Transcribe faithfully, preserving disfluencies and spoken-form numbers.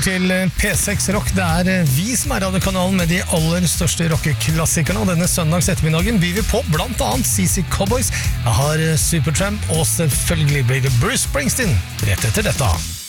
lytter til P seks Rock. Det er vi som er radiokanalen med de aller største rockeklassikerne, og denne søndags ettermiddagen byr vi på blant annet C C Cowboys. Jeg har Supertramp, og selvfølgelig blir det Bruce Springsteen rett etter dette.